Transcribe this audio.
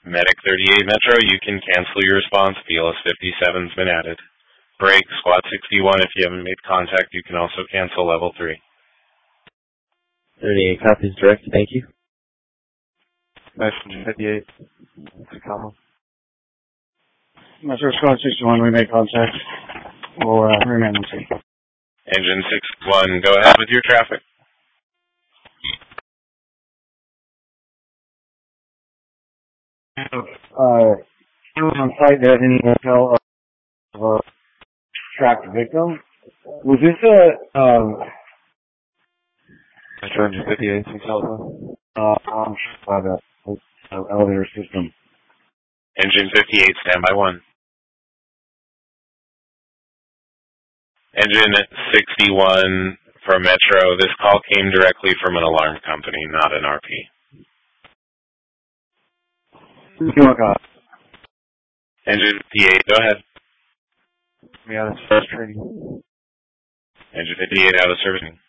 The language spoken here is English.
Medic 38 Metro, you can cancel your response. BLS 57's been added. Break, Squad 61, if you haven't made contact, you can also cancel level 3. 38 copies direct, thank you. Messenger 58, Tacoma. Metro Squad 61, we made contact. We'll remain the scene. Engine 61, go ahead with your traffic. Anyone on site that had any intel of a tracked victim? Was this Metro Engine 58, Tacoma. by the elevator system? Engine 58, standby 1. Engine 61 for Metro, this call came directly from an alarm company, not an RP. Engine 58, go ahead. We out of service training. Engine 58 out of servicing.